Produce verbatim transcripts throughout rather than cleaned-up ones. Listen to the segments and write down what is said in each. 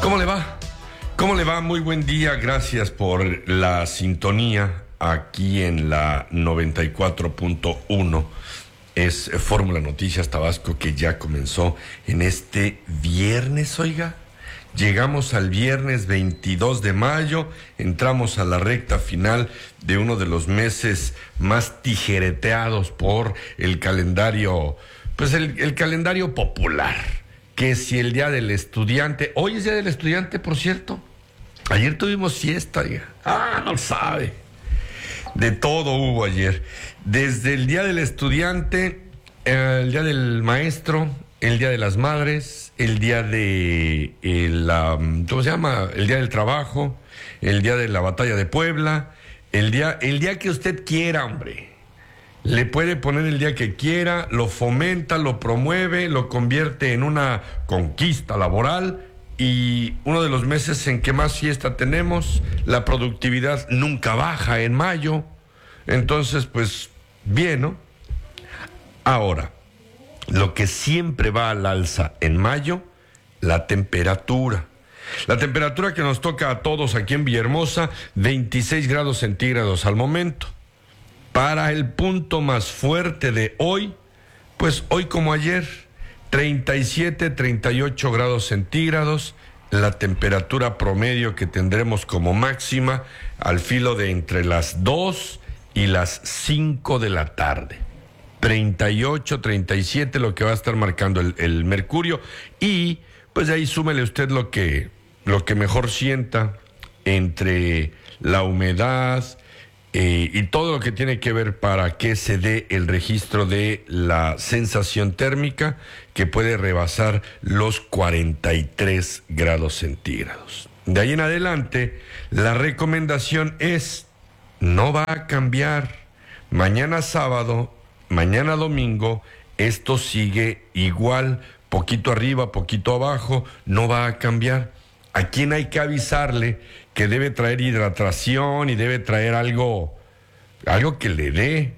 ¿Cómo le va? ¿Cómo le va? Muy buen día. Gracias por la sintonía aquí en la noventa y cuatro punto uno. Es Fórmula Noticias Tabasco, que ya comenzó en este viernes, oiga. Llegamos al viernes veintidós de mayo, entramos a la recta final de uno de los meses más tijereteados por el calendario, pues el, el calendario popular. Que si el día del estudiante, hoy es día del estudiante, por cierto. Ayer tuvimos siesta, ya. Ah, no sabe. De todo hubo ayer. Desde el día del estudiante, el día del maestro, el día de las madres, el día de el, um, ¿cómo se llama? El día del trabajo, el día de la batalla de Puebla, el día, el día que usted quiera, hombre. Le puede poner el día que quiera, lo fomenta, lo promueve, lo convierte en una conquista laboral, y uno de los meses en que más fiesta tenemos, la productividad nunca baja en mayo. Entonces, pues, bien, ¿no? Ahora, lo que siempre va al alza en mayo, la temperatura. La temperatura que nos toca a todos aquí en Villahermosa, veintiséis grados centígrados al momento. Para el punto más fuerte de hoy, pues hoy como ayer, treinta y siete, treinta y ocho grados centígrados, la temperatura promedio que tendremos como máxima al filo de entre las dos y las cinco de la tarde. treinta y ocho, treinta y siete lo que va a estar marcando el, el mercurio, y pues de ahí súmele usted lo que, lo que mejor sienta entre la humedad, Eh, y todo lo que tiene que ver para que se dé el registro de la sensación térmica, que puede rebasar los cuarenta y tres grados centígrados. De ahí en adelante, la recomendación es, no va a cambiar. Mañana sábado, mañana domingo, esto sigue igual, poquito arriba, poquito abajo, no va a cambiar. ¿A quién hay que avisarle que debe traer hidratación y debe traer algo, algo que le dé?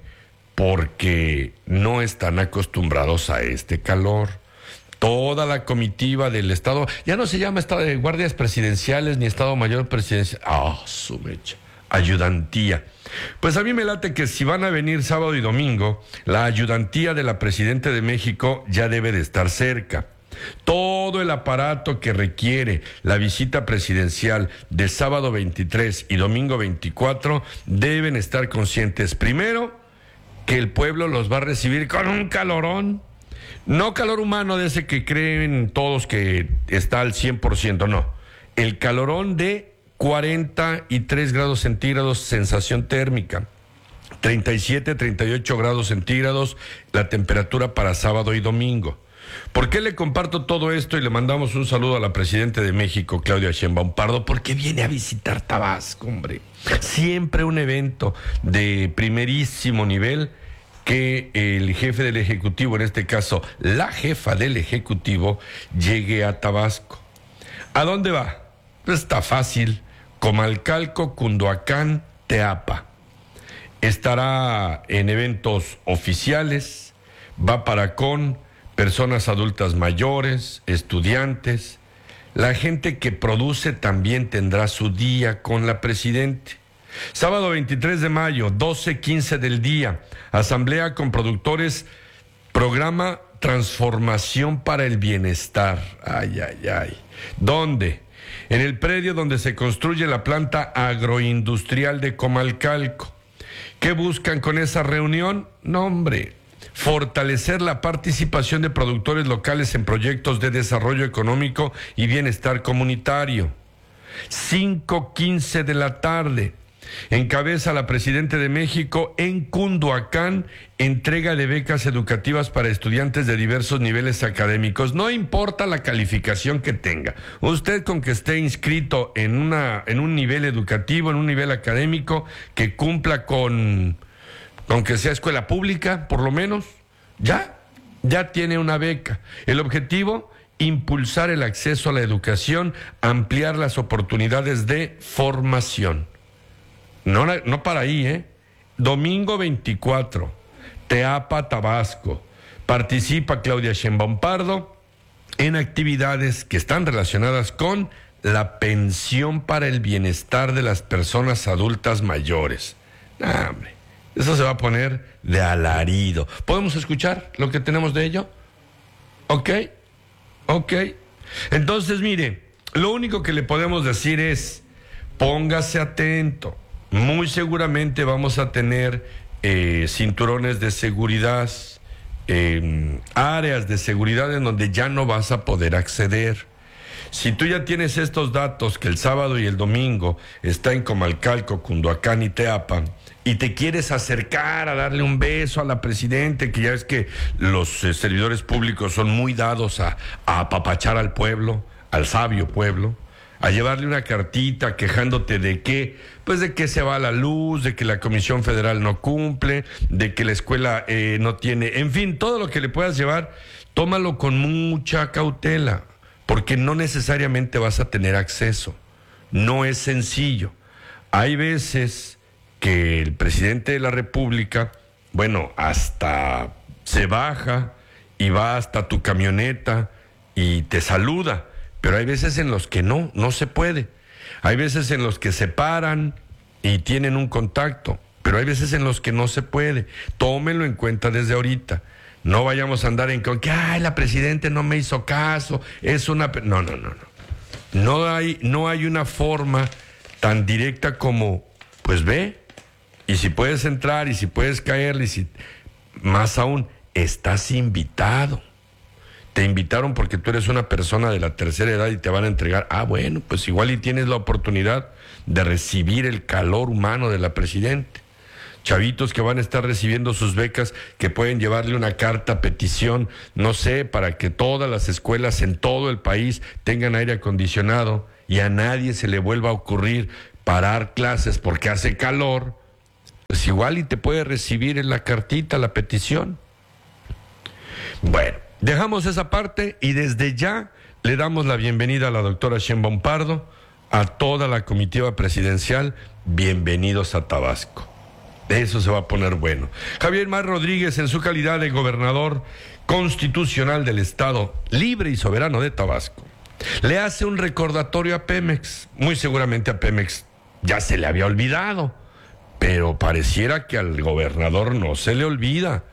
Porque no están acostumbrados a este calor. Toda la comitiva del Estado, ya no se llama Estado de Guardias Presidenciales ni Estado Mayor Presidencial, ah, oh, su mecha, ayudantía. Pues a mí me late que si van a venir sábado y domingo, la ayudantía de la Presidenta de México ya debe de estar cerca. Todo el aparato que requiere la visita presidencial de sábado veintitrés y domingo veinticuatro deben estar conscientes, primero, que el pueblo los va a recibir con un calorón, no calor humano de ese que creen todos que está al cien por ciento, no, el calorón de cuarenta y tres grados centígrados, sensación térmica, treinta y siete, treinta y ocho grados centígrados, la temperatura para sábado y domingo. ¿Por qué le comparto todo esto y le mandamos un saludo a la Presidenta de México, Claudia Sheinbaum Pardo? Porque viene a visitar Tabasco, hombre. Siempre un evento de primerísimo nivel que el jefe del Ejecutivo, en este caso la jefa del Ejecutivo, llegue a Tabasco. ¿A dónde va? Pues está fácil. Comalcalco, Cunduacán, Teapa. Estará en eventos oficiales, va para con personas adultas mayores, estudiantes. La gente que produce también tendrá su día con la Presidenta. Sábado veintitrés de mayo, doce quince del día, asamblea con productores, programa Transformación para el Bienestar. Ay, ay, ay. ¿Dónde? En el predio donde se construye la planta agroindustrial de Comalcalco. ¿Qué buscan con esa reunión? No, hombre, fortalecer la participación de productores locales en proyectos de desarrollo económico y bienestar comunitario. cinco quince de la tarde, encabeza la Presidenta de México en Cunduacán, entrega de becas educativas para estudiantes de diversos niveles académicos. No importa la calificación que tenga. Usted, con que esté inscrito en una, en un nivel educativo, en un nivel académico, que cumpla con... aunque sea escuela pública, por lo menos, ya, ya tiene una beca. El objetivo, impulsar el acceso a la educación, ampliar las oportunidades de formación. No, no para ahí, ¿eh? Domingo veinticuatro, Teapa, Tabasco. Participa Claudia Sheinbaum Pardo en actividades que están relacionadas con la pensión para el bienestar de las personas adultas mayores. Nah, hombre, eso se va a poner de alarido. ¿Podemos escuchar lo que tenemos de ello? ¿Ok? ¿Ok? Entonces, mire, lo único que le podemos decir es, póngase atento. Muy seguramente vamos a tener eh, cinturones de seguridad, eh, áreas de seguridad en donde ya no vas a poder acceder. Si tú ya tienes estos datos que el sábado y el domingo está en Comalcalco, Cunduacán y Teapan, y te quieres acercar a darle un beso a la presidenta, que ya ves que los eh, servidores públicos son muy dados a, a apapachar al pueblo, al sabio pueblo, a llevarle una cartita quejándote de que, pues de que se va la luz, de que la Comisión Federal no cumple, de que la escuela eh, no tiene, en fin, todo lo que le puedas llevar, tómalo con mucha cautela, porque no necesariamente vas a tener acceso. No es sencillo. Hay veces que el presidente de la República, bueno, hasta se baja y va hasta tu camioneta y te saluda, pero hay veces en los que no, no se puede. Hay veces en los que se paran y tienen un contacto, pero hay veces en los que no se puede. Tómenlo en cuenta desde ahorita. No vayamos a andar en con que, ay, la presidenta no me hizo caso, es una... No, no, no, no. No hay, no hay una forma tan directa como, pues ve, y si puedes entrar, y si puedes caerle, y si... Más aún, estás invitado. Te invitaron porque tú eres una persona de la tercera edad y te van a entregar. Ah, bueno, pues igual y tienes la oportunidad de recibir el calor humano de la presidenta. Chavitos que van a estar recibiendo sus becas, que pueden llevarle una carta, petición, no sé, para que todas las escuelas en todo el país tengan aire acondicionado y a nadie se le vuelva a ocurrir parar clases porque hace calor, pues igual y te puede recibir en la cartita la petición. Bueno, dejamos esa parte y desde ya le damos la bienvenida a la doctora Sheinbaum Pardo, a toda la comitiva presidencial. Bienvenidos a Tabasco. Eso se va a poner bueno. Javier May Rodríguez, en su calidad de gobernador constitucional del Estado libre y soberano de Tabasco, le hace un recordatorio a Pemex. Muy seguramente a Pemex ya se le había olvidado, pero pareciera que al gobernador no se le olvida.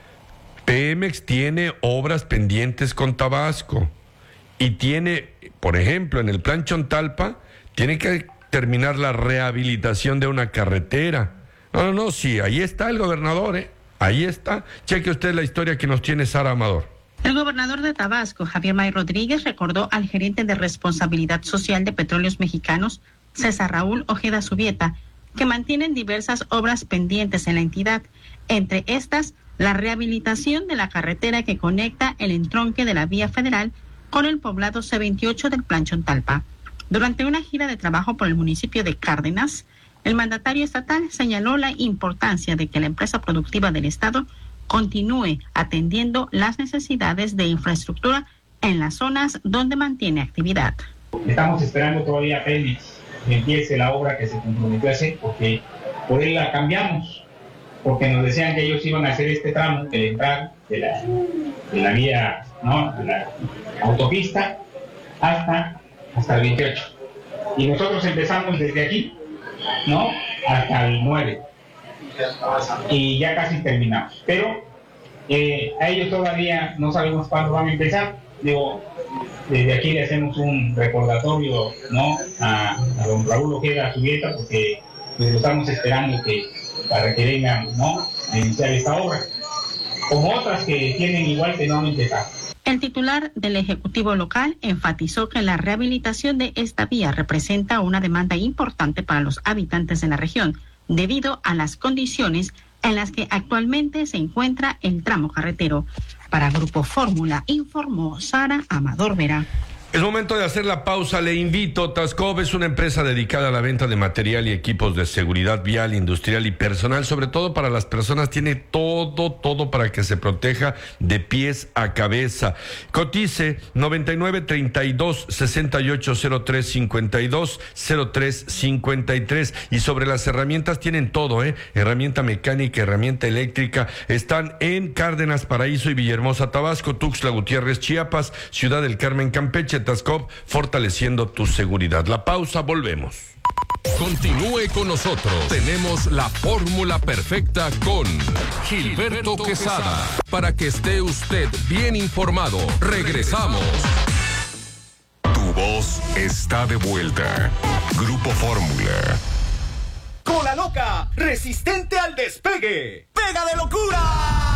Pemex tiene obras pendientes con Tabasco y tiene, por ejemplo, en el Plan Chontalpa, tiene que terminar la rehabilitación de una carretera. No, no, no, sí, ahí está el gobernador, ¿eh? Ahí está. Cheque usted la historia que nos tiene Sara Amador. El gobernador de Tabasco, Javier May Rodríguez, recordó al gerente de Responsabilidad Social de Petróleos Mexicanos, César Raúl Ojeda Subieta, que mantienen diversas obras pendientes en la entidad, entre estas, la rehabilitación de la carretera que conecta el entronque de la vía federal con el poblado C veintiocho del Plan Chontalpa. Durante una gira de trabajo por el municipio de Cárdenas, el mandatario estatal señaló la importancia de que la empresa productiva del Estado continúe atendiendo las necesidades de infraestructura en las zonas donde mantiene actividad. Estamos esperando todavía a Pemex que empiece la obra que se comprometió a hacer, porque por él la cambiamos, porque nos decían que ellos iban a hacer este tramo de la entrada de la, de la vía, ¿no?, de la autopista hasta, hasta el veintiocho. Y nosotros empezamos desde aquí, ¿no?, hasta el nueve. Y ya casi terminamos. Pero eh, a ellos todavía no sabemos cuándo van a empezar. Digo, desde aquí le hacemos un recordatorio, ¿no?, a, a don Raúl Ojeda Subieta, porque pues, lo estamos esperando que para que vengan, ¿no?, a iniciar esta obra, como otras que tienen igual que no han empezado. El titular del Ejecutivo local enfatizó que la rehabilitación de esta vía representa una demanda importante para los habitantes de la región, debido a las condiciones en las que actualmente se encuentra el tramo carretero. Para Grupo Fórmula, informó Sara Amador Vera. Es momento de hacer la pausa. Le invito. Tascov es una empresa dedicada a la venta de material y equipos de seguridad vial, industrial y personal, sobre todo para las personas. Tiene todo, todo para que se proteja de pies a cabeza. Cotice noventa y nueve, treinta y dos, sesenta y ocho, cero tres, cincuenta y dos, cero tres, cincuenta y tres. Y sobre las herramientas tienen todo, ¿eh? Herramienta mecánica, herramienta eléctrica. Están en Cárdenas, Paraíso y Villahermosa, Tabasco, Tuxtla Gutiérrez, Chiapas, Ciudad del Carmen, Campeche, Zetascope, fortaleciendo tu seguridad. La pausa, volvemos. Continúe con nosotros. Tenemos la fórmula perfecta con Gilberto Quesada. Para que esté usted bien informado. Regresamos. Tu voz está de vuelta. Grupo Fórmula. Cola loca, resistente al despegue. ¡Pega de locura!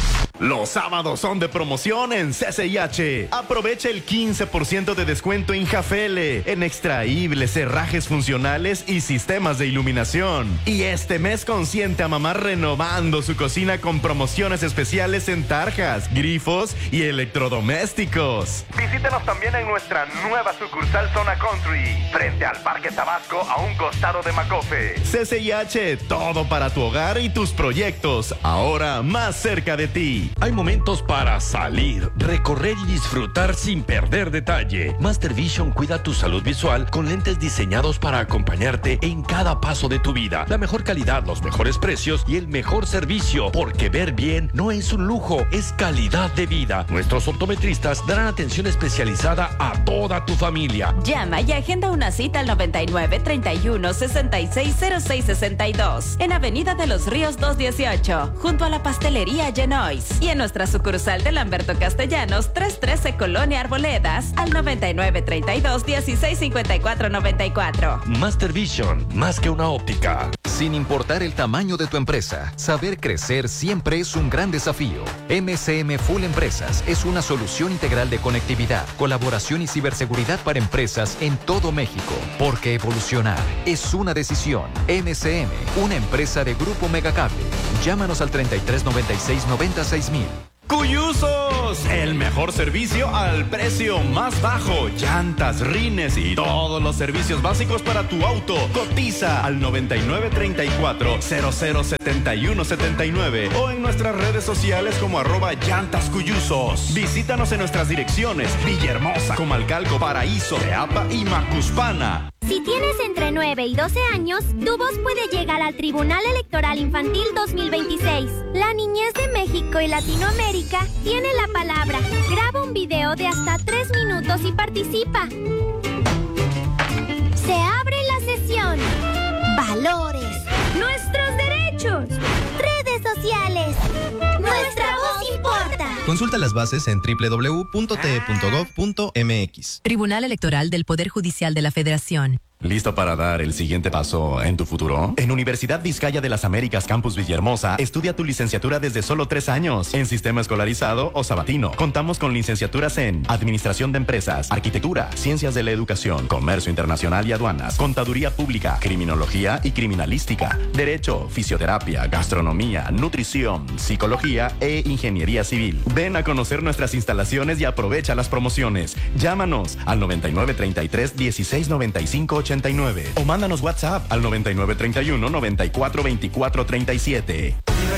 Los sábados son de promoción en C C I H. Aprovecha el quince por ciento de descuento en Jafele, en extraíbles, herrajes funcionales y sistemas de iluminación. Y este mes consiente a mamá renovando su cocina con promociones especiales en tarjas, grifos y electrodomésticos. Visítenos también en nuestra nueva sucursal Zona Country, frente al Parque Tabasco, a un costado de Macofe. C C I H, todo para tu hogar y tus proyectos, ahora más cerca de ti. Hay momentos para salir, recorrer y disfrutar sin perder detalle. Master Vision cuida tu salud visual con lentes diseñados para acompañarte en cada paso de tu vida. La mejor calidad, los mejores precios y el mejor servicio, porque ver bien no es un lujo, es calidad de vida. Nuestros optometristas darán atención especializada a toda tu familia. Llama y agenda una cita al noventa y nueve, treinta y uno, sesenta y seis, cero seis sesenta y dos en Avenida de los Ríos doscientos dieciocho, junto a la pastelería Genois. Y en nuestra sucursal de Lamberto Castellanos, trescientos trece Colonia Arboledas, al noventa y nueve, treinta y dos, dieciséis, cincuenta y cuatro, noventa y cuatro. Master Vision, más que una óptica. Sin importar el tamaño de tu empresa, saber crecer siempre es un gran desafío. M S M Full Empresas es una solución integral de conectividad, colaboración y ciberseguridad para empresas en todo México. Porque evolucionar es una decisión. M S M, una empresa de Grupo Megacable. Llámanos al treinta y tres, noventa y seis, noventa y seis mil. Cuyusos, el mejor servicio al precio más bajo. Llantas, rines y todos los servicios básicos para tu auto. Cotiza al noventa y nueve, treinta y cuatro, cero cero, setenta y uno, setenta y nueve o en nuestras redes sociales como arroba llantas Cuyusos. Visítanos en nuestras direcciones: Villahermosa, Comalcalco, Paraíso, Teapa y Macuspana. Si tienes entre nueve y doce años, tu voz puede llegar al Tribunal Electoral Infantil dos mil veintiséis. La niñez de México y Latinoamérica tiene la palabra. Graba un video de hasta tres minutos y participa. Se abre la sesión. Valores. Nuestros derechos. Redes sociales. Nuestra voz importa. Consulta las bases en doble u doble u doble u punto t e punto gov punto m x. Tribunal Electoral del Poder Judicial de la Federación. ¿Listo para dar el siguiente paso en tu futuro? En Universidad Vizcaya de las Américas Campus Villahermosa, estudia tu licenciatura desde solo tres años en sistema escolarizado o sabatino. Contamos con licenciaturas en Administración de Empresas, Arquitectura, Ciencias de la Educación, Comercio Internacional y Aduanas, Contaduría Pública, Criminología y Criminalística, Derecho, Fisioterapia, Gastronomía, Nutrición, Psicología e Ingeniería Civil. Ven a conocer nuestras instalaciones y aprovecha las promociones. Llámanos al noventa y nueve, treinta y tres, dieciséis, noventa y cinco, ochenta y nueve o mándanos WhatsApp al noventa y nueve, treinta y uno, noventa y cuatro, veinticuatro, treinta y siete.